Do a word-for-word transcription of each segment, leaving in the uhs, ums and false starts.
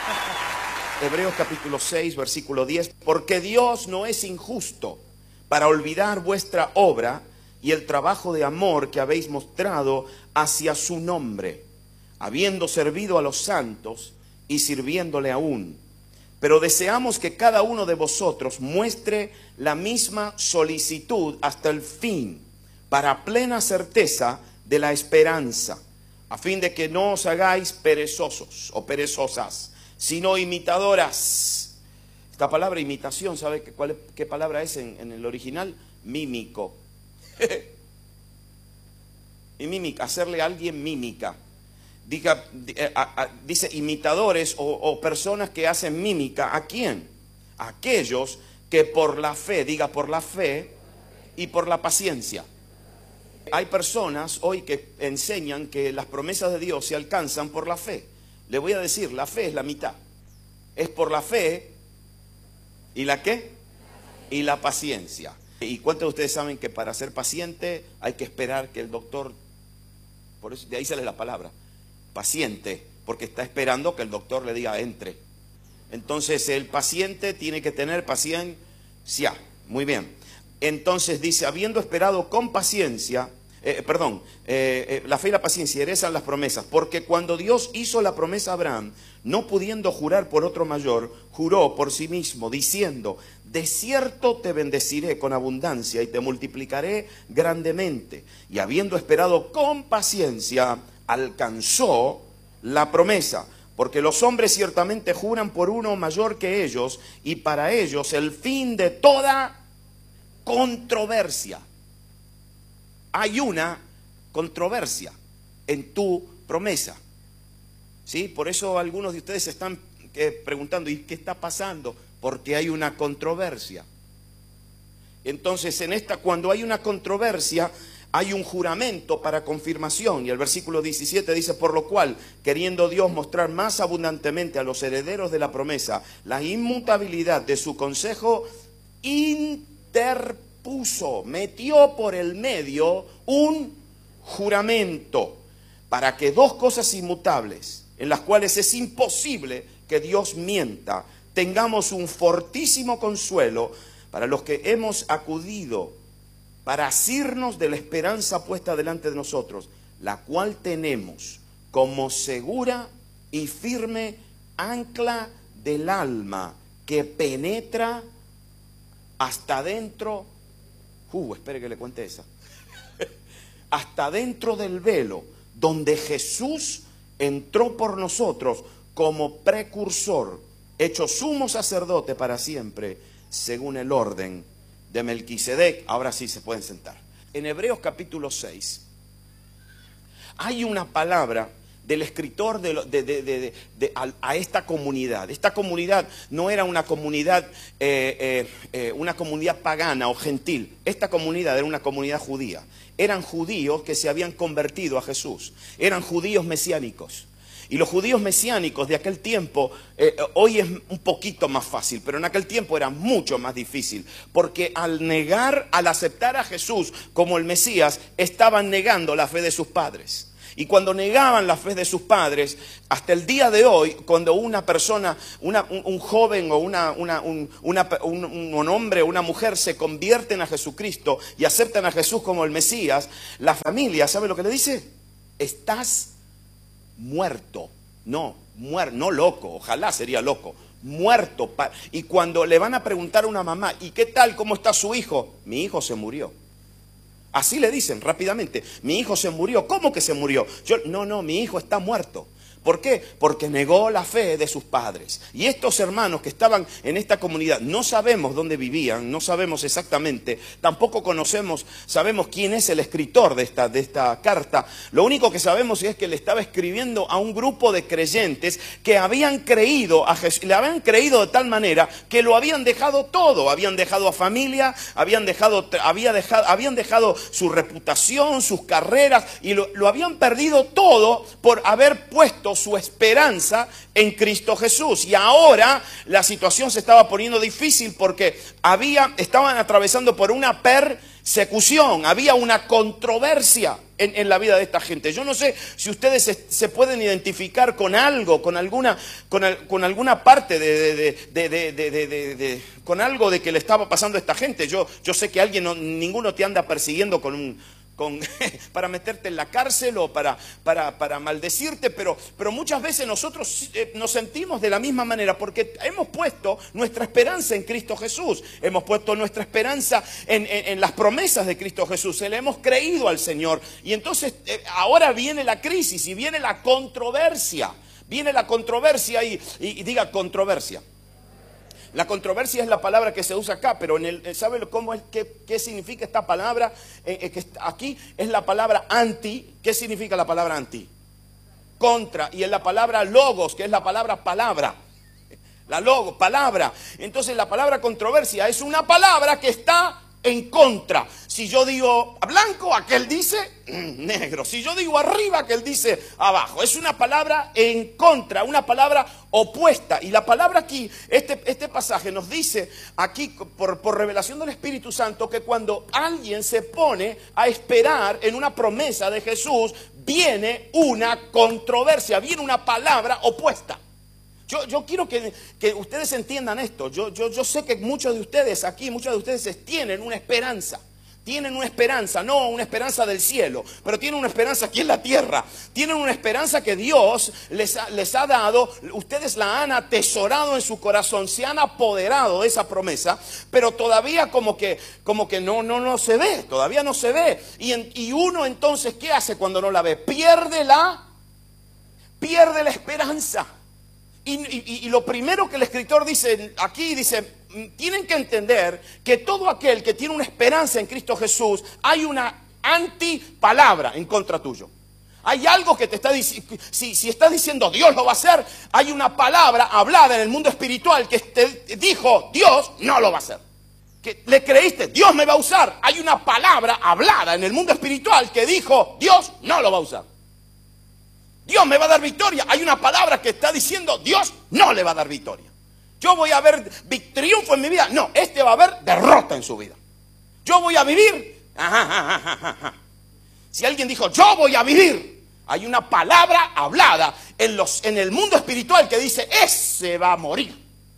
Hebreos capítulo seis, versículo diez. Porque Dios no es injusto para olvidar vuestra obra y el trabajo de amor que habéis mostrado hacia su nombre, habiendo servido a los santos y sirviéndole aún. Pero deseamos que cada uno de vosotros muestre la misma solicitud hasta el fin, para plena certeza de la esperanza, a fin de que no os hagáis perezosos o perezosas, sino imitadoras. Esta palabra imitación, ¿sabe qué, cuál es, qué palabra es en, en el original? Mímico. Y mímica, hacerle a alguien mímica. Diga, a, a, dice imitadores o, o personas que hacen mímica. ¿A quién? A aquellos que por la fe, diga por la fe y por la paciencia. Hay personas hoy que enseñan que las promesas de Dios se alcanzan por la fe. Le voy a decir, la fe es la mitad. Es por la fe y la ¿qué? Y la paciencia. ¿Y cuántos de ustedes saben que para ser paciente hay que esperar que el doctor, por eso de ahí sale la palabra, paciente, porque está esperando que el doctor le diga entre. Entonces el paciente tiene que tener paciencia. Muy bien. Entonces dice, habiendo esperado con paciencia, eh, perdón, eh, eh, la fe y la paciencia herezan las promesas, porque cuando Dios hizo la promesa a Abraham, no pudiendo jurar por otro mayor, juró por sí mismo, diciendo, de cierto te bendeciré con abundancia y te multiplicaré grandemente. Y habiendo esperado con paciencia, alcanzó la promesa. Porque los hombres ciertamente juran por uno mayor que ellos, y para ellos el fin de toda controversia. Hay una controversia en tu promesa. ¿Sí? Por eso algunos de ustedes se están eh, preguntando, ¿y qué está pasando? Porque hay una controversia. Entonces, en esta, cuando hay una controversia, hay un juramento para confirmación. Y el versículo diecisiete dice, por lo cual, queriendo Dios mostrar más abundantemente a los herederos de la promesa la inmutabilidad de su consejo, interpuso, metió por el medio un juramento, para que dos cosas inmutables, en las cuales es imposible que Dios mienta, tengamos un fortísimo consuelo para los que hemos acudido para asirnos de la esperanza puesta delante de nosotros, la cual tenemos como segura y firme ancla del alma, que penetra hasta dentro, uh, espere que le cuente esa, hasta dentro del velo, donde Jesús entró por nosotros como precursor, hecho sumo sacerdote para siempre, según el orden de Melquisedec. Ahora sí se pueden sentar. En Hebreos capítulo seis hay una palabra del escritor de, de, de, de, de, a, a esta comunidad. Esta comunidad no era una comunidad, eh, eh, eh, una comunidad pagana o gentil. Esta comunidad era una comunidad judía. Eran judíos que se habían convertido a Jesús. Eran judíos mesiánicos. Y los judíos mesiánicos de aquel tiempo, eh, hoy es un poquito más fácil, pero en aquel tiempo era mucho más difícil. Porque al negar, al aceptar a Jesús como el Mesías, estaban negando la fe de sus padres. Y cuando negaban la fe de sus padres, hasta el día de hoy, cuando una persona, una, un, un joven o una, una, un, una, un, un hombre o una mujer se convierten a Jesucristo y aceptan a Jesús como el Mesías, la familia, ¿sabe lo que le dice? Estás muerto. No, muerto, no loco, ojalá sería loco. Muerto. Y cuando le van a preguntar a una mamá, ¿y qué tal? ¿Cómo está su hijo? Mi hijo se murió. Así le dicen rápidamente, mi hijo se murió. ¿Cómo que se murió? Yo, no, no, mi hijo está muerto. ¿Por qué? Porque negó la fe de sus padres. Y estos hermanos que estaban en esta comunidad, no sabemos dónde vivían, no sabemos exactamente, tampoco conocemos, sabemos quién es el escritor de esta, de esta carta. Lo único que sabemos es que le estaba escribiendo a un grupo de creyentes que habían creído a Jesús, le habían creído de tal manera que lo habían dejado todo, habían dejado a familia, habían dejado, había dejado, habían dejado su reputación, sus carreras, y lo, lo habían perdido todo por haber puesto su esperanza en Cristo Jesús. Y ahora la situación se estaba poniendo difícil porque había, estaban atravesando por una persecución, había una controversia. en, en la vida de esta gente. Yo no sé si ustedes se, se pueden identificar con algo, con alguna, con, con alguna parte de, de, de, de, de, de, de, de, con algo de que le estaba pasando a esta gente. Yo, yo sé que alguien, no, ninguno te anda persiguiendo con un... Con, para meterte en la cárcel o para, para, para maldecirte, pero, pero muchas veces nosotros eh, nos sentimos de la misma manera porque hemos puesto nuestra esperanza en Cristo Jesús, hemos puesto nuestra esperanza en, en, en las promesas de Cristo Jesús, le hemos creído al Señor y entonces eh, ahora viene la crisis y viene la controversia, viene la controversia y, y, y diga controversia. La controversia es la palabra que se usa acá, pero en el, ¿sabe cómo es, qué, qué significa esta palabra? Eh, eh, que aquí es la palabra anti. ¿Qué significa la palabra anti? Contra. Y es la palabra logos, que es la palabra palabra. La logos, palabra. Entonces la palabra controversia es una palabra que está en contra. Si yo digo blanco, aquel dice negro. Si yo digo arriba, aquel dice abajo. Es una palabra en contra, una palabra opuesta. Y la palabra aquí, este, este pasaje nos dice aquí por, por revelación del Espíritu Santo que cuando alguien se pone a esperar en una promesa de Jesús, viene una controversia, viene una palabra opuesta. Yo, yo quiero que, que ustedes entiendan esto. Yo, yo, yo sé que muchos de ustedes aquí, muchos de ustedes tienen una esperanza. Tienen una esperanza, no una esperanza del cielo, pero tienen una esperanza aquí en la tierra. Tienen una esperanza que Dios les ha, les ha dado. Ustedes la han atesorado en su corazón, se han apoderado de esa promesa, pero todavía como que, como que no, no, no se ve, todavía no se ve. Y, en, y uno entonces, ¿qué hace cuando no la ve? Pierde la, pierde la esperanza. Y, y, y lo primero que el escritor dice aquí, dice, tienen que entender que todo aquel que tiene una esperanza en Cristo Jesús, hay una antipalabra en contra tuyo. Hay algo que te está diciendo, si, si estás diciendo Dios lo va a hacer, hay una palabra hablada en el mundo espiritual que te dijo Dios no lo va a hacer. Que le creíste, Dios me va a usar. Hay una palabra hablada en el mundo espiritual que dijo Dios no lo va a usar. Dios me va a dar victoria. Hay una palabra que está diciendo Dios no le va a dar victoria. Yo voy a ver triunfo en mi vida. No, este va a haber derrota en su vida. Yo voy a vivir. Ajá, ajá, ajá, ajá. Si alguien dijo yo voy a vivir, hay una palabra hablada en, los, en el mundo espiritual que dice ese va a morir.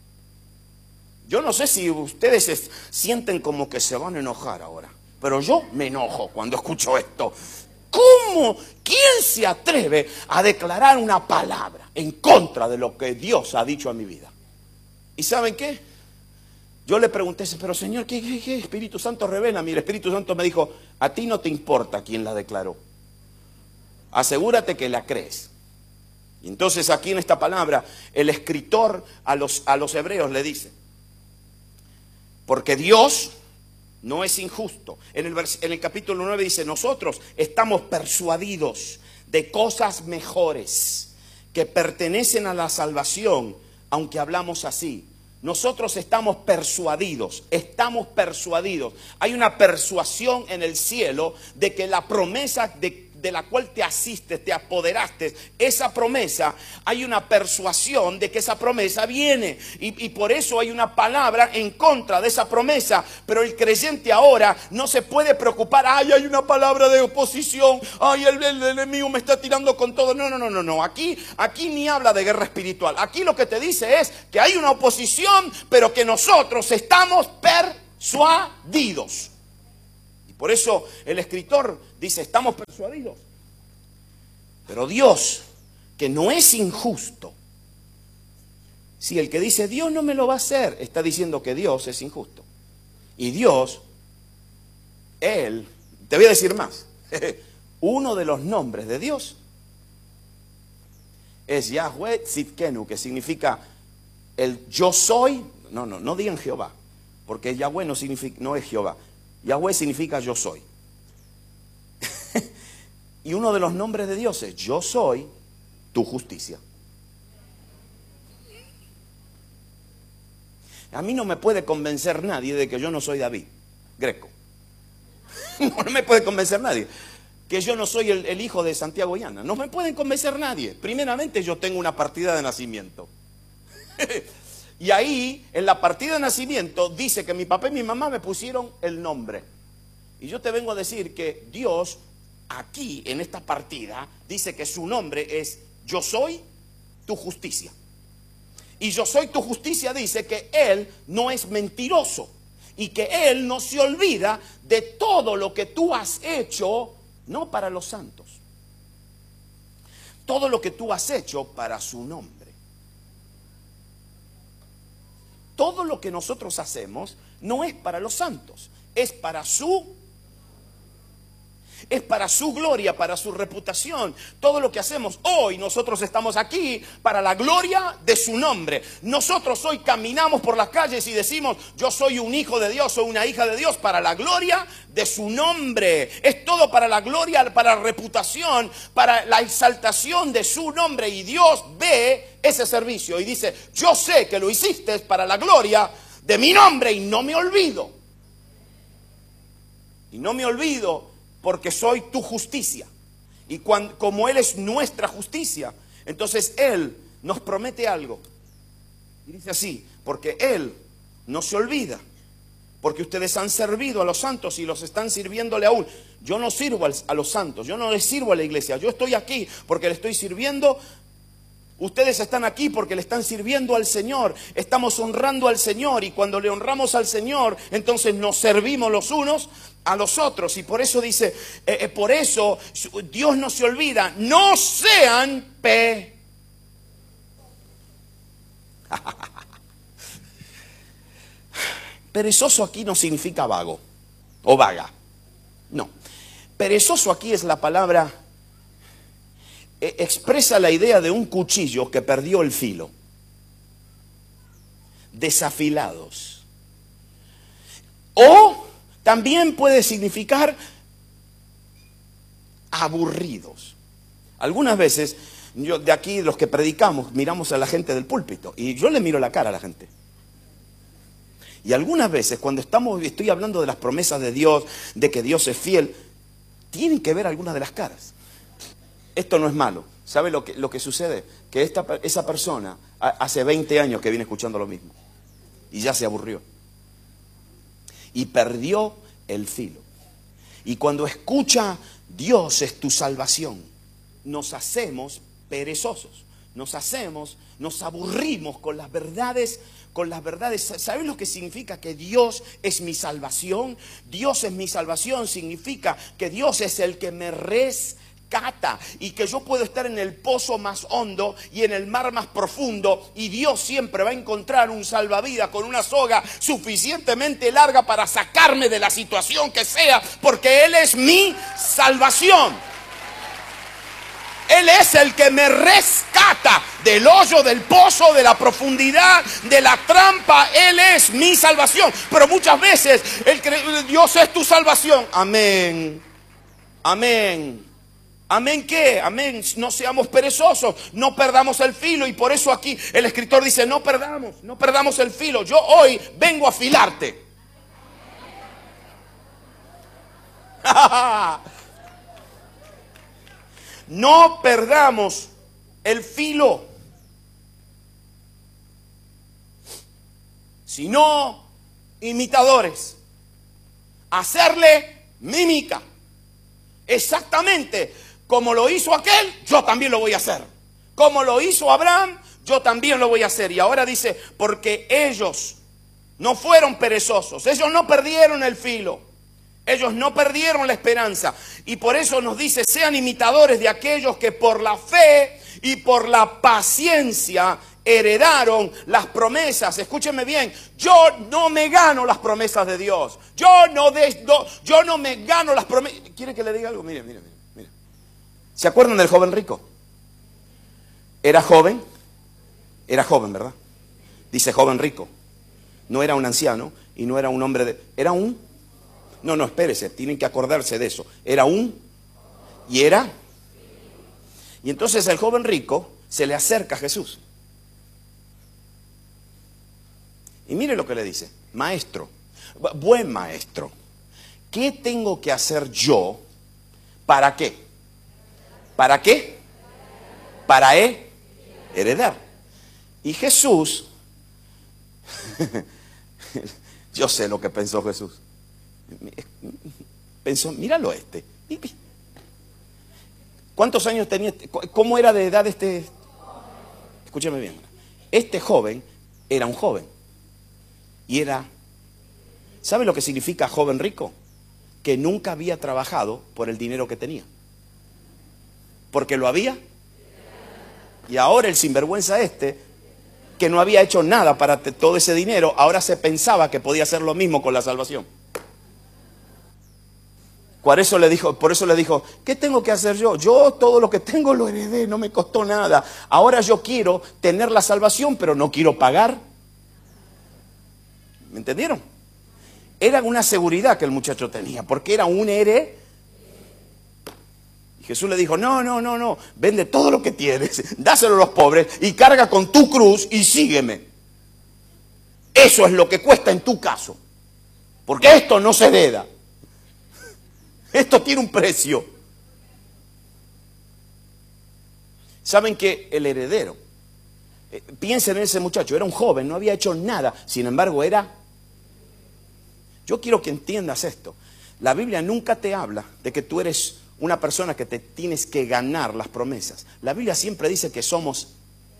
Yo no sé si ustedes se sienten como que se van a enojar ahora, pero yo me enojo cuando escucho esto. ¿Cómo? ¿Quién se atreve a declarar una palabra en contra de lo que Dios ha dicho a mi vida? ¿Y saben qué? Yo le pregunté, pero Señor, ¿qué, qué, qué Espíritu Santo revela? Mi Espíritu Santo me dijo, a ti no te importa quién la declaró. Asegúrate que la crees. Y entonces aquí en esta palabra, el escritor a los, a los hebreos le dice, porque Dios no es injusto. En el, en el capítulo nueve dice, nosotros estamos persuadidos de cosas mejores que pertenecen a la salvación, aunque hablamos así. Nosotros estamos persuadidos, estamos persuadidos. Hay una persuasión en el cielo de que la promesa de de la cual te asistes, te apoderaste, esa promesa, hay una persuasión de que esa promesa viene. Y, y por eso hay una palabra en contra de esa promesa. Pero el creyente ahora no se puede preocupar. Ay, hay una palabra de oposición. Ay, el, el, el enemigo me está tirando con todo. No, no, no, no, no. Aquí, aquí ni habla de guerra espiritual. Aquí lo que te dice es que hay una oposición, pero que nosotros estamos persuadidos. Por eso el escritor dice, estamos persuadidos. Pero Dios, que no es injusto, si el que dice Dios no me lo va a hacer, está diciendo que Dios es injusto. Y Dios, Él, te voy a decir más, uno de los nombres de Dios es Yahweh Tzidkenu, que significa el yo soy. No, no, no digan Jehová, porque Yahweh no, significa, no es Jehová. Yahweh significa yo soy. Y uno de los nombres de Dios es yo soy tu justicia. A mí no me puede convencer nadie de que yo no soy David Greco. No me puede convencer nadie que yo no soy el, el hijo de Santiago Yana. No me pueden convencer nadie. Primeramente yo tengo una partida de nacimiento. Y ahí, en la partida de nacimiento, dice que mi papá y mi mamá me pusieron el nombre. Y yo te vengo a decir que Dios aquí en esta partida dice que su nombre es Yo soy tu justicia. Y Yo soy tu justicia dice que Él no es mentiroso y que Él no se olvida de todo lo que tú has hecho, no para los santos, todo lo que tú has hecho para su nombre. Todo lo que nosotros hacemos no es para los santos, es para su es para su gloria, para su reputación. Todo lo que hacemos hoy, nosotros estamos aquí para la gloria de su nombre. Nosotros hoy caminamos por las calles y decimos, yo soy un hijo de Dios o una hija de Dios para la gloria de su nombre. Es todo para la gloria, para la reputación, para la exaltación de su nombre. Y Dios ve ese servicio y dice, yo sé que lo hiciste para la gloria de mi nombre y no me olvido. Y no me olvido porque soy tu justicia. Y cuando, como Él es nuestra justicia, entonces Él nos promete algo. Y dice así, porque Él no se olvida, porque ustedes han servido a los santos y los están sirviéndole aún. Yo no sirvo a los santos, yo no les sirvo a la iglesia. Yo estoy aquí porque le estoy sirviendo. Ustedes están aquí porque le están sirviendo al Señor. Estamos honrando al Señor. Y cuando le honramos al Señor, entonces nos servimos los unos a los otros. Y por eso dice, eh, eh, por eso Dios no se olvida. No sean pe... Perezoso aquí no significa vago o vaga. No. Perezoso aquí es la palabra... expresa la idea de un cuchillo que perdió el filo. Desafilados. O también puede significar aburridos. Algunas veces, yo de aquí los que predicamos, miramos a la gente del púlpito y yo le miro la cara a la gente. Y algunas veces cuando estamos, estoy hablando de las promesas de Dios, de que Dios es fiel, tienen que ver algunas de las caras. Esto no es malo. ¿Sabe lo que, lo que sucede? Que esta, esa persona hace veinte años que viene escuchando lo mismo. Y ya se aburrió. Y perdió el filo. Y cuando escucha Dios es tu salvación, nos hacemos perezosos. Nos hacemos, nos aburrimos con las verdades, con las verdades. ¿Sabes lo que significa que Dios es mi salvación? Dios es mi salvación significa que Dios es el que me rescata. Cata, y que yo puedo estar en el pozo más hondo y en el mar más profundo y Dios siempre va a encontrar un salvavidas con una soga suficientemente larga para sacarme de la situación que sea, porque Él es mi salvación. Él es el que me rescata del hoyo, del pozo, de la profundidad, de la trampa. Él es mi salvación. Pero muchas veces el Dios es tu salvación. Amén. Amén. Amén, ¿qué? Amén, no seamos perezosos, no perdamos el filo. Y por eso aquí el escritor dice, no perdamos, no perdamos el filo. Yo hoy vengo a afilarte. No perdamos el filo, sino imitadores. Hacerle mímica. Exactamente. Como lo hizo aquel, yo también lo voy a hacer. Como lo hizo Abraham, yo también lo voy a hacer. Y ahora dice, porque ellos no fueron perezosos. Ellos no perdieron el filo. Ellos no perdieron la esperanza. Y por eso nos dice, sean imitadores de aquellos que por la fe y por la paciencia heredaron las promesas. Escúchenme bien, yo no me gano las promesas de Dios. Yo no, de, no, yo no me gano las promesas. ¿Quiere que le diga algo? Mire, mire, mire. ¿Se acuerdan del joven rico? ¿Era joven? Era joven, ¿verdad? Dice joven rico. No era un anciano y no era un hombre de... Era un... No, no, espérese, tienen que acordarse de eso. Era un... Y era... Y entonces el joven rico se le acerca a Jesús. Y mire lo que le dice. Maestro, buen maestro, ¿qué tengo que hacer yo? ¿Para qué? ¿Para qué? Para he, heredar. Y Jesús, yo sé lo que pensó Jesús. Pensó, míralo este. ¿Cuántos años tenía? ¿Cómo era de edad este? Escúchame bien. Este joven era un joven. Y era... ¿Sabe lo que significa joven rico? Que nunca había trabajado por el dinero que tenía. Porque lo había. Y ahora el sinvergüenza este, que no había hecho nada para todo ese dinero, ahora se pensaba que podía hacer lo mismo con la salvación. Por eso le dijo, por eso le dijo, ¿qué tengo que hacer yo? Yo todo lo que tengo lo heredé, no me costó nada. Ahora yo quiero tener la salvación, pero no quiero pagar. ¿Me entendieron? Era una seguridad que el muchacho tenía, porque era un heredero. Y Jesús le dijo, no, no, no, no, vende todo lo que tienes, dáselo a los pobres y carga con tu cruz y sígueme. Eso es lo que cuesta en tu caso, porque esto no se hereda. Esto tiene un precio. ¿Saben que el heredero? Eh, piensen en ese muchacho, era un joven, no había hecho nada, sin embargo era... Yo quiero que entiendas esto. La Biblia nunca te habla de que tú eres una persona que te tienes que ganar las promesas. La Biblia siempre dice que somos...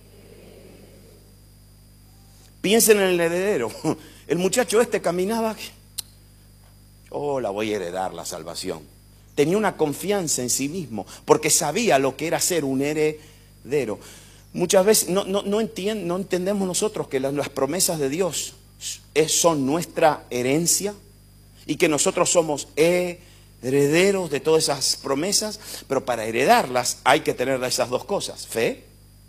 Piensen en el heredero. El muchacho este caminaba... Oh, la voy a heredar la salvación. Tenía una confianza en sí mismo, porque sabía lo que era ser un heredero. Muchas veces no, no, no, entien, no entendemos nosotros que las, las promesas de Dios es, son nuestra herencia y que nosotros somos herederos de todas esas promesas, pero para heredarlas hay que tener esas dos cosas, fe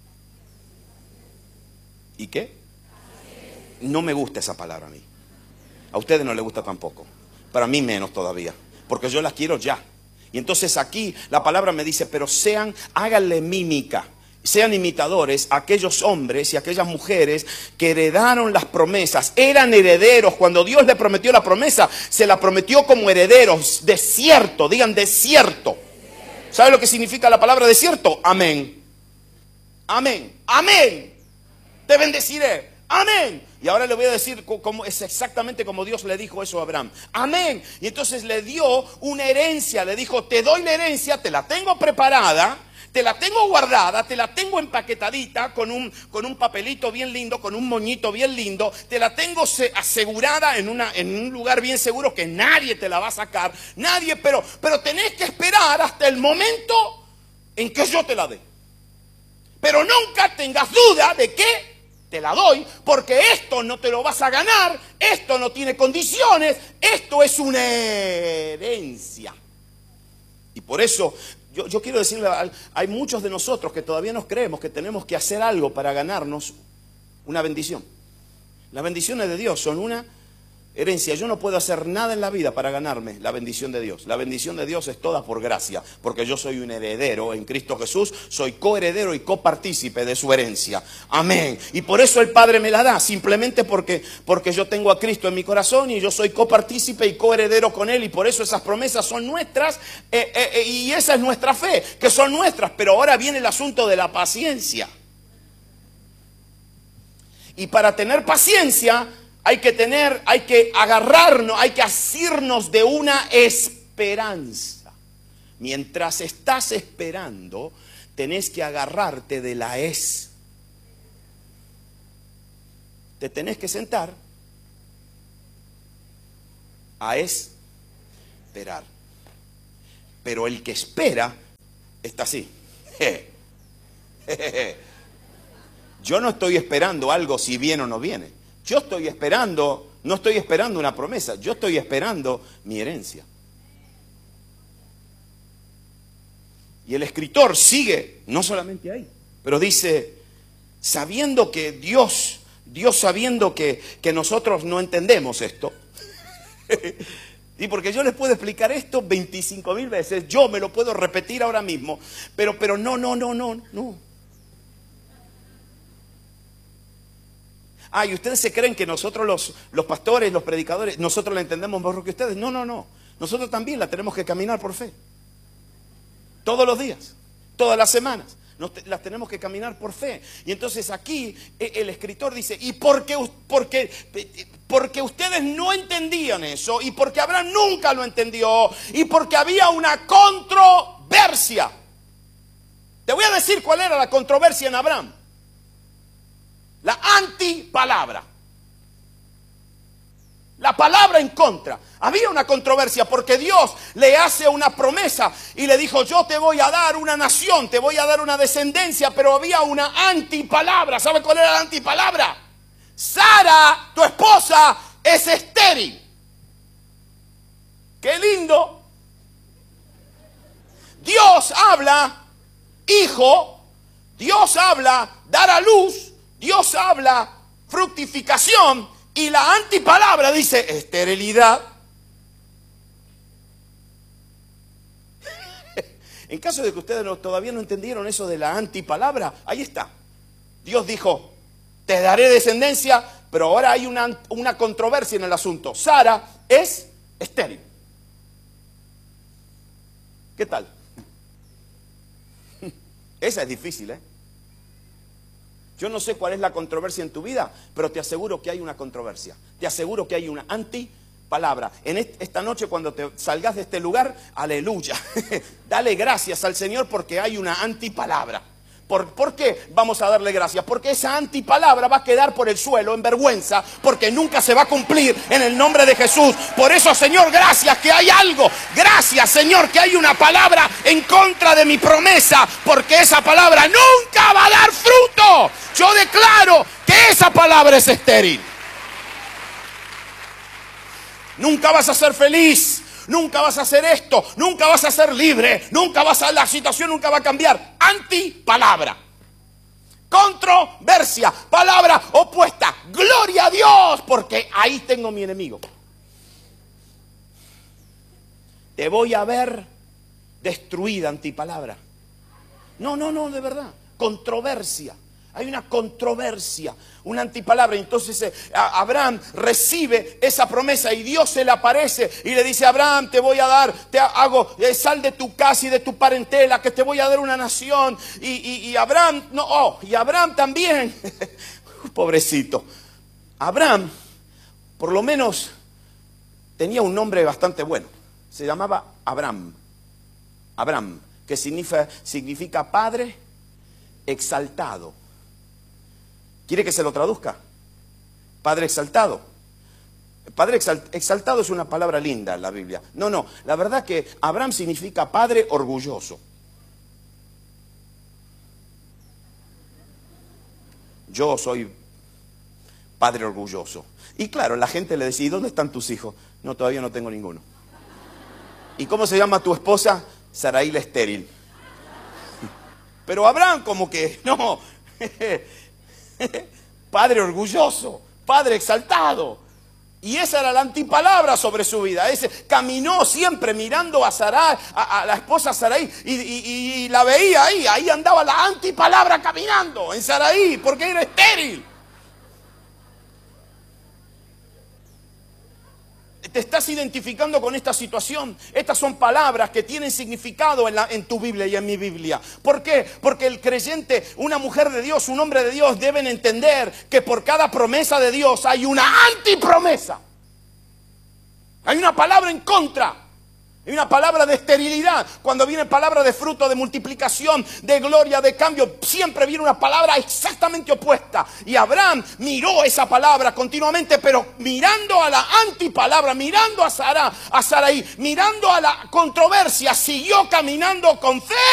y ¿qué? No me gusta esa palabra a mí. A ustedes no les gusta tampoco. Para mí menos todavía, porque yo las quiero ya. Y entonces aquí la palabra me dice, pero sean, háganle mímica, sean imitadores a aquellos hombres y aquellas mujeres que heredaron las promesas, eran herederos. Cuando Dios le prometió la promesa, se la prometió como herederos. Desierto, digan desierto. ¿Sabe lo que significa la palabra desierto? Amén. Amén. Amén. Te bendeciré. Amén. Y ahora le voy a decir cómo es exactamente como Dios le dijo eso a Abraham. Amén. Y entonces le dio una herencia. Le dijo, te doy la herencia, te la tengo preparada, te la tengo guardada, te la tengo empaquetadita con un, con un papelito bien lindo, con un moñito bien lindo. Te la tengo asegurada en, una, en un lugar bien seguro que nadie te la va a sacar. Nadie, pero, pero tenés que esperar hasta el momento en que yo te la dé. Pero nunca tengas duda de que te la doy, porque esto no te lo vas a ganar, esto no tiene condiciones, esto es una herencia. Y por eso, yo, yo quiero decirle, hay muchos de nosotros que todavía nos creemos que tenemos que hacer algo para ganarnos una bendición. Las bendiciones de Dios son una herencia. Yo no puedo hacer nada en la vida para ganarme la bendición de Dios. La bendición de Dios es toda por gracia, porque yo soy un heredero en Cristo Jesús, soy coheredero y copartícipe de su herencia. Amén. Y por eso el Padre me la da, simplemente porque, porque yo tengo a Cristo en mi corazón y yo soy copartícipe y coheredero con Él, y por eso esas promesas son nuestras, eh, eh, y esa es nuestra fe, que son nuestras. Pero ahora viene el asunto de la paciencia. Y para tener paciencia hay que tener, hay que agarrarnos, hay que asirnos de una esperanza. Mientras estás esperando, tenés que agarrarte de la es. Te tenés que sentar a esperar. Pero el que espera está así. Yo no estoy esperando algo si viene o no viene. Yo estoy esperando, no estoy esperando una promesa, yo estoy esperando mi herencia. Y el escritor sigue, no solamente ahí, pero dice, sabiendo que Dios, Dios sabiendo que, que nosotros no entendemos esto, y porque yo les puedo explicar esto veinticinco mil veces, yo me lo puedo repetir ahora mismo, pero, pero no, no, no, no, no. Ah, y ustedes se creen que nosotros los, los pastores, los predicadores, nosotros la entendemos mejor que ustedes. No, no, no. Nosotros también la tenemos que caminar por fe. Todos los días, todas las semanas. Nos te, las tenemos que caminar por fe. Y entonces aquí el escritor dice, y porque, porque, porque ustedes no entendían eso, y porque Abraham nunca lo entendió, y porque había una controversia. Te voy a decir cuál era la controversia en Abraham. La antipalabra. La palabra en contra. Había una controversia porque Dios le hace una promesa y le dijo, yo te voy a dar una nación, te voy a dar una descendencia, pero había una antipalabra. ¿Sabe cuál era la antipalabra? Sara, tu esposa, es estéril. ¡Qué lindo! Dios habla, hijo, Dios habla, dar a luz, Dios habla, fructificación. Y la antipalabra dice esterilidad. En caso de que ustedes no, todavía no entendieron eso de la antipalabra, ahí está. Dios dijo, te daré descendencia, pero ahora hay una, una controversia en el asunto. Sara es estéril. ¿Qué tal? Esa es difícil, ¿eh? Yo no sé cuál es la controversia en tu vida, pero te aseguro que hay una controversia. Te aseguro que hay una antipalabra. En esta noche cuando te salgas de este lugar, aleluya. Dale gracias al Señor porque hay una antipalabra. ¿Por, ¿Por qué vamos a darle gracias? Porque esa antipalabra va a quedar por el suelo en vergüenza, porque nunca se va a cumplir en el nombre de Jesús. Por eso, Señor, gracias que hay algo. Gracias, Señor, que hay una palabra en contra de mi promesa, porque esa palabra nunca va a dar fruto. Yo declaro que esa palabra es estéril. Nunca vas a ser feliz. Nunca vas a hacer esto, nunca vas a ser libre, nunca vas a, la situación nunca va a cambiar. Antipalabra. Controversia, palabra opuesta. Gloria a Dios, porque ahí tengo mi enemigo. Te voy a ver destruida, antipalabra. No, no, no, de verdad. Controversia. Hay una controversia, una antipalabra. Entonces eh, Abraham recibe esa promesa y Dios se le aparece y le dice, Abraham, te voy a dar, te hago, eh, sal de tu casa y de tu parentela, que te voy a dar una nación. Y, y, y Abraham, no, oh, y Abraham también, pobrecito. Abraham, por lo menos, tenía un nombre bastante bueno. Se llamaba Abraham. Abraham, que significa, significa padre exaltado. ¿Quiere que se lo traduzca? Padre exaltado. Padre exaltado es una palabra linda en la Biblia. No, no, la verdad que Abraham significa padre orgulloso. Yo soy padre orgulloso. Y claro, la gente le decía, ¿y dónde están tus hijos? No, todavía no tengo ninguno. ¿Y cómo se llama tu esposa? Sarai la estéril. Pero Abraham como que, no... Padre orgulloso, padre exaltado. Y esa era la antipalabra sobre su vida. Ese caminó siempre mirando a Sarai, a, a la esposa Sarai, y, y, y la veía ahí. Ahí andaba la antipalabra caminando en Sarai, porque era estéril. Te estás identificando con esta situación. Estas son palabras que tienen significado en, la, en tu Biblia y en mi Biblia. ¿Por qué? Porque el creyente, una mujer de Dios, un hombre de Dios deben entender que por cada promesa de Dios hay una antipromesa. Hay una palabra en contra. Hay una palabra de esterilidad. Cuando viene palabra de fruto, de multiplicación, de gloria, de cambio, siempre viene una palabra exactamente opuesta. Y Abraham miró esa palabra continuamente, pero mirando a la antipalabra, mirando a Sara, a Sarai, mirando a la controversia, siguió caminando con fe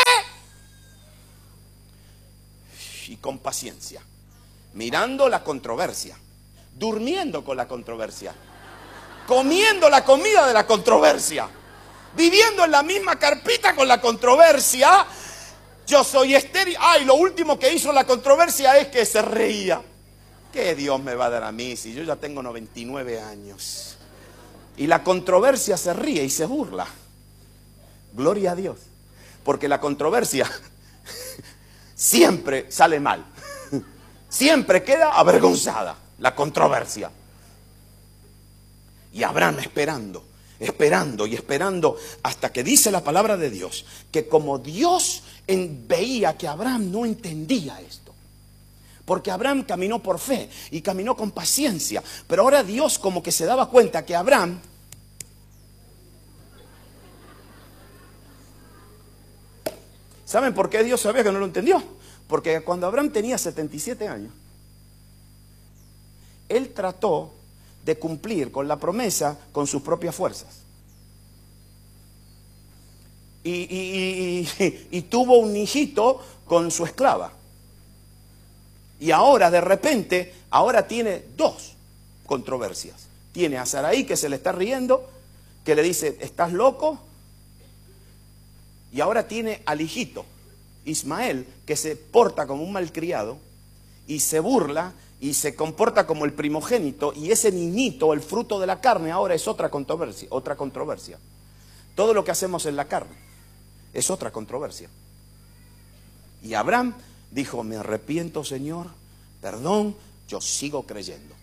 y con paciencia. Mirando la controversia, durmiendo con la controversia, comiendo la comida de la controversia, viviendo en la misma carpita con la controversia. Yo soy estéril. Ay, lo último que hizo la controversia es que se reía. ¿Qué Dios me va a dar a mí si yo ya tengo noventa y nueve años? Y la controversia se ríe y se burla. Gloria a Dios. Porque la controversia siempre sale mal. Siempre queda avergonzada la controversia. Y Abraham esperando. Esperando y esperando hasta que dice la palabra de Dios que como Dios en, veía que Abraham no entendía esto, porque Abraham caminó por fe y caminó con paciencia, pero ahora Dios como que se daba cuenta que Abraham ¿Saben por qué Dios sabía que no lo entendió? Porque cuando Abraham tenía setenta y siete años, él trató de cumplir con la promesa con sus propias fuerzas. Y, y, y, y tuvo un hijito con su esclava. Y ahora, de repente, ahora tiene dos controversias. Tiene a Sarai, que se le está riendo, que le dice, ¿estás loco? Y ahora tiene al hijito, Ismael, que se porta como un malcriado y se burla y se comporta como el primogénito, y ese niñito, el fruto de la carne, ahora es otra controversia, otra controversia. Todo lo que hacemos en la carne es otra controversia. Y Abraham dijo, me arrepiento, Señor, perdón, yo sigo creyendo.